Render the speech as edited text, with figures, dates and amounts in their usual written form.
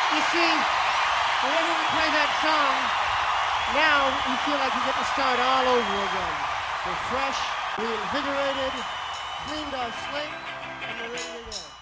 You see, whenever we play that song, now we feel like we get to start all over again. We're fresh, reinvigorated, cleaned our slate, and we're ready to go.